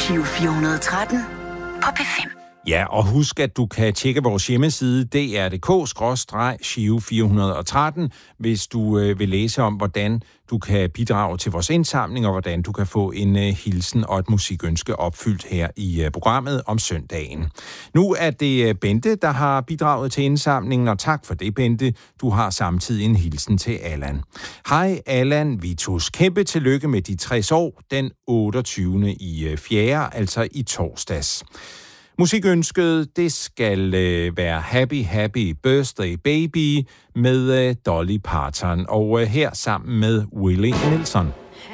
Giro 413 på P5. Ja, og husk, at du kan tjekke vores hjemmeside dr.dk/Giro 413, hvis du vil læse om, hvordan du kan bidrage til vores indsamling, og hvordan du kan få en hilsen og et musikønske opfyldt her i programmet om søndagen. Nu er det Bente, der har bidraget til indsamlingen, og tak for det, Bente. Du har samtidig en hilsen til Allan. Hej Allan Vitus. Kæmpe tillykke med de 60 år, den 28. i 4., altså i torsdags. Musikønsket, det skal være Happy Happy Birthday Baby med Dolly Parton, og her sammen med Willie Nelson.